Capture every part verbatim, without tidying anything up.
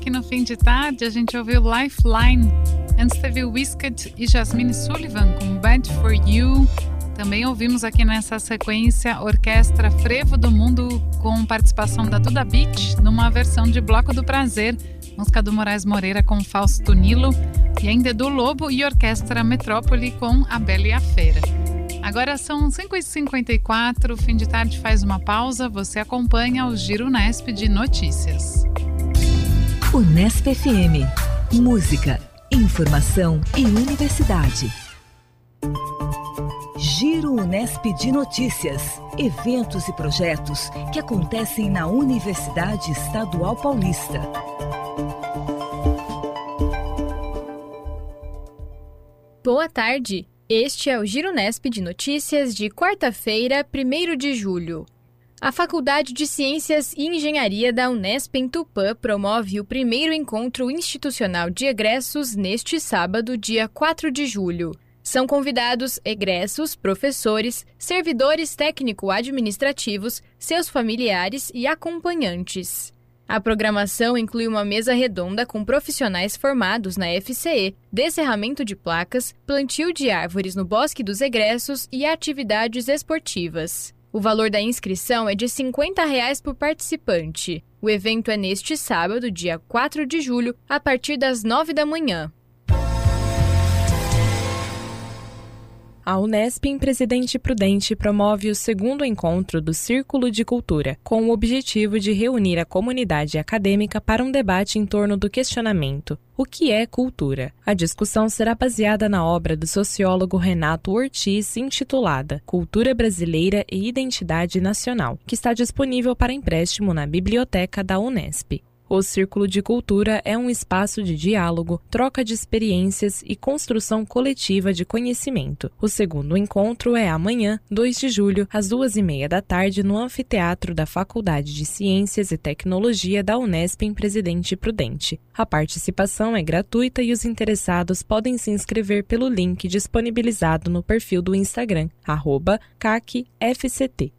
Aqui no fim de tarde a gente ouviu Lifeline. Antes teve Wizkid e Jasmine Sullivan com Bad For You. Também ouvimos aqui nessa sequência a Orquestra Frevo do Mundo com participação da Duda Beat numa versão de Bloco do Prazer, música do Moraes Moreira com Fausto Nilo, e ainda do Lobo e Orquestra Metrópole com A Bela e a Fera. Agora são cinco e cinquenta e quatro, fim de tarde faz uma pausa, você acompanha o Giro Unesp de Notícias. Unesp F M. Música, informação e universidade. Giro Unesp de Notícias. Eventos e projetos que acontecem na Universidade Estadual Paulista. Boa tarde. Este é o Giro Unesp de Notícias de quarta-feira, primeiro de julho. A Faculdade de Ciências e Engenharia da Unesp em Tupã promove o primeiro encontro institucional de egressos neste sábado, dia quatro de julho. São convidados egressos, professores, servidores técnico-administrativos, seus familiares e acompanhantes. A programação inclui uma mesa redonda com profissionais formados na F C E, descerramento de placas, plantio de árvores no Bosque dos Egressos e atividades esportivas. O valor da inscrição é de cinquenta reais por participante. O evento é neste sábado, dia quatro de julho, a partir das nove da manhã. A Unesp em Presidente Prudente promove o segundo encontro do Círculo de Cultura, com o objetivo de reunir a comunidade acadêmica para um debate em torno do questionamento: o que é cultura? A discussão será baseada na obra do sociólogo Renato Ortiz, intitulada Cultura Brasileira e Identidade Nacional, que está disponível para empréstimo na biblioteca da Unesp. O Círculo de Cultura é um espaço de diálogo, troca de experiências e construção coletiva de conhecimento. O segundo encontro é amanhã, dois de julho, às duas e meia da tarde, no Anfiteatro da Faculdade de Ciências e Tecnologia da Unesp em Presidente Prudente. A participação é gratuita e os interessados podem se inscrever pelo link disponibilizado no perfil do Instagram, arroba C A C F C T.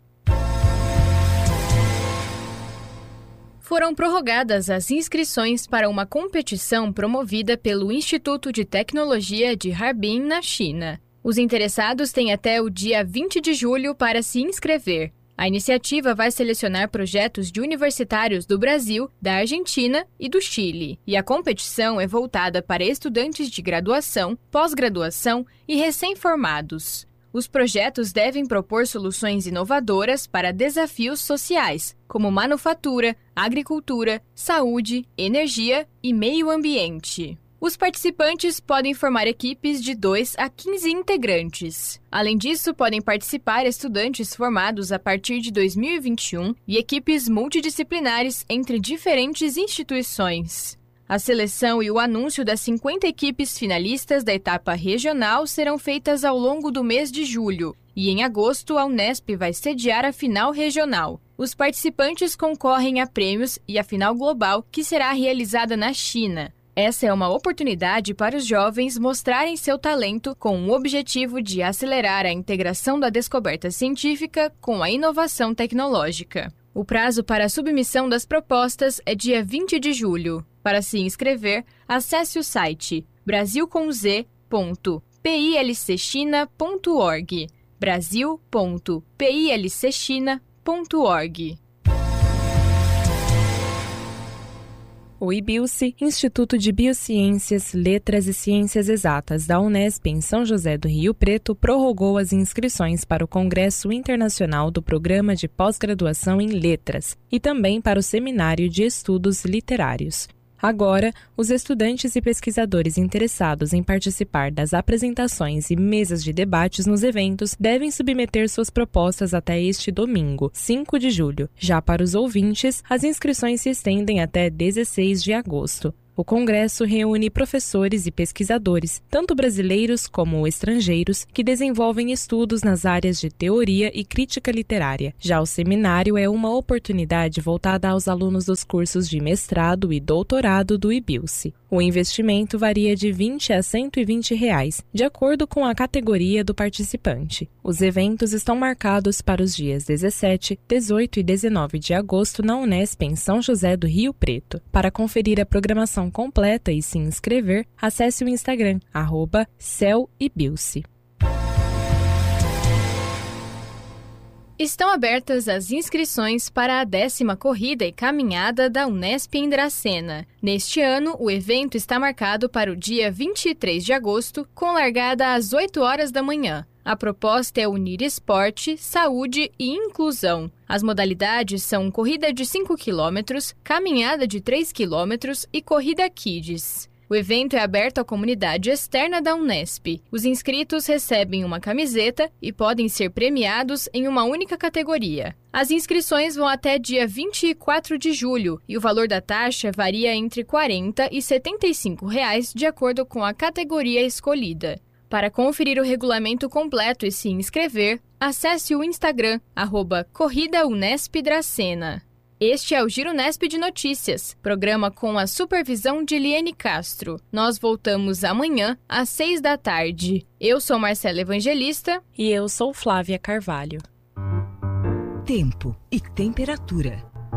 Foram prorrogadas as inscrições para uma competição promovida pelo Instituto de Tecnologia de Harbin, na China. Os interessados têm até o dia vinte de julho para se inscrever. A iniciativa vai selecionar projetos de universitários do Brasil, da Argentina e do Chile, e a competição é voltada para estudantes de graduação, pós-graduação e recém-formados. Os projetos devem propor soluções inovadoras para desafios sociais, como manufatura, agricultura, saúde, energia e meio ambiente. Os participantes podem formar equipes de dois a quinze integrantes. Além disso, podem participar estudantes formados a partir de dois mil e vinte e um e equipes multidisciplinares entre diferentes instituições. A seleção e o anúncio das cinquenta equipes finalistas da etapa regional serão feitas ao longo do mês de julho, e em agosto a Unesp vai sediar a final regional. Os participantes concorrem a prêmios e a final global, que será realizada na China. Essa é uma oportunidade para os jovens mostrarem seu talento com o objetivo de acelerar a integração da descoberta científica com a inovação tecnológica. O prazo para a submissão das propostas é dia vinte de julho. Para se inscrever, acesse o site brasil com z ponto p i l c china ponto org, brasil ponto p i l c china ponto org. O I B U C, Instituto de Biociências, Letras e Ciências Exatas da Unesp em São José do Rio Preto, prorrogou as inscrições para o Congresso Internacional do Programa de Pós-Graduação em Letras e também para o Seminário de Estudos Literários. Agora, os estudantes e pesquisadores interessados em participar das apresentações e mesas de debates nos eventos devem submeter suas propostas até este domingo, cinco de julho. Já para os ouvintes, as inscrições se estendem até dezesseis de agosto. O congresso reúne professores e pesquisadores, tanto brasileiros como estrangeiros, que desenvolvem estudos nas áreas de teoria e crítica literária. Já o seminário é uma oportunidade voltada aos alunos dos cursos de mestrado e doutorado do I B U C. O investimento varia de vinte a cento e vinte reais, de acordo com a categoria do participante. Os eventos estão marcados para os dias dezessete, dezoito e dezenove de agosto na Unesp, em São José do Rio Preto. Para conferir a programação completa e se inscrever, acesse o Instagram, arroba celibilce. Estão abertas as inscrições para a décima corrida e caminhada da Unesp em Dracena. Neste ano, o evento está marcado para o dia vinte e três de agosto, com largada às oito horas da manhã. A proposta é unir esporte, saúde e inclusão. As modalidades são corrida de cinco quilômetros, caminhada de três quilômetros e corrida Kids. O evento é aberto à comunidade externa da Unesp. Os inscritos recebem uma camiseta e podem ser premiados em uma única categoria. As inscrições vão até dia vinte e quatro de julho e o valor da taxa varia entre quarenta e setenta e cinco reais de acordo com a categoria escolhida. Para conferir o regulamento completo e se inscrever, acesse o Instagram, arroba Corrida Unesp Dracena. Este é o Giro Unesp de Notícias, programa com a supervisão de Liene Castro. Nós voltamos amanhã, às seis da tarde. Eu sou Marcela Evangelista. E eu sou Flávia Carvalho. Tempo e temperatura.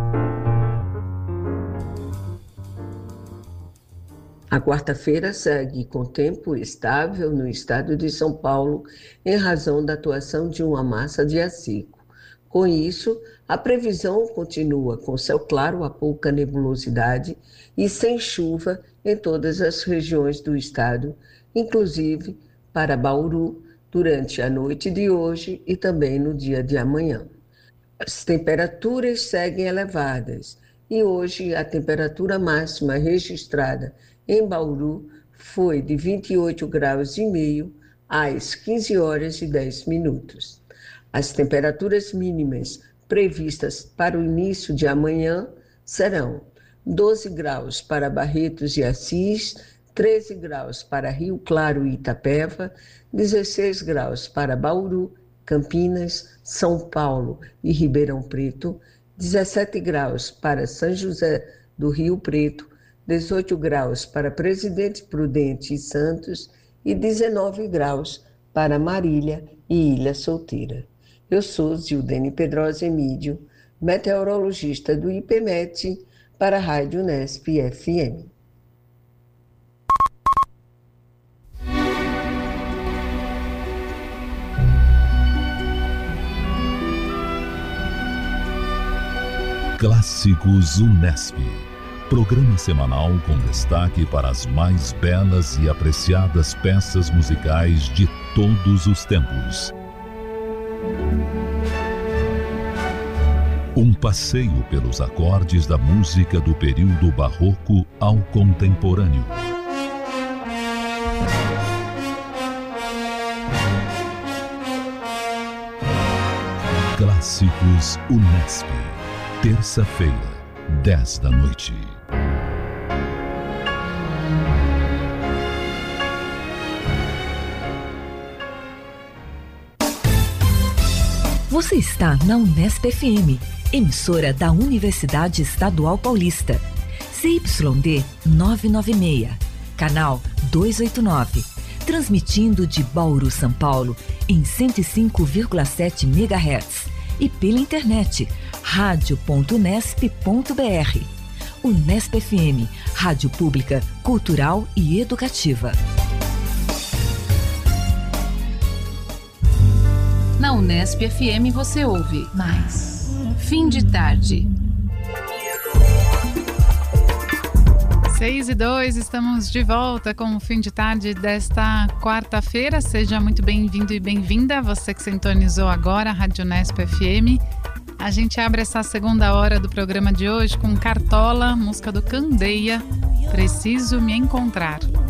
A quarta-feira segue com tempo estável no estado de São Paulo, em razão da atuação de uma massa de ar seco. Com isso, a previsão continua com céu claro a pouca nebulosidade e sem chuva em todas as regiões do estado, inclusive para Bauru, durante a noite de hoje e também no dia de amanhã. As temperaturas seguem elevadas e hoje a temperatura máxima registrada em Bauru foi de vinte e oito graus e meio às quinze horas e dez minutos. As temperaturas mínimas previstas para o início de amanhã serão doze graus para Barretos e Assis, treze graus para Rio Claro e Itapeva, dezesseis graus para Bauru, Campinas, São Paulo e Ribeirão Preto, dezessete graus para São José do Rio Preto, dezoito graus para Presidente Prudente e Santos e dezenove graus para Marília e Ilha Solteira. Eu sou Zildene Pedrosa Emídio, meteorologista do IPMET, para a Rádio Unesp F M. Clássicos Unesp. Programa semanal com destaque para as mais belas e apreciadas peças musicais de todos os tempos. Um passeio pelos acordes da música do período barroco ao contemporâneo. Clássicos Unesp. Terça-feira, dez da noite. Você está na Unesp F M, emissora da Universidade Estadual Paulista. C Y D novecentos e noventa e seis, canal duzentos e oitenta e nove, transmitindo de Bauru, São Paulo, em cento e cinco vírgula sete megahertz e pela internet, rádio ponto unesp ponto b r. Unesp F M, rádio pública, cultural e educativa. Na Unesp F M você ouve mais Fim de Tarde. seis e dois, estamos de volta com o Fim de Tarde desta quarta-feira. Seja muito bem-vindo e bem-vinda, você que sintonizou agora a Rádio Unesp F M. A gente abre essa segunda hora do programa de hoje com Cartola, música do Candeia, Preciso Me Encontrar.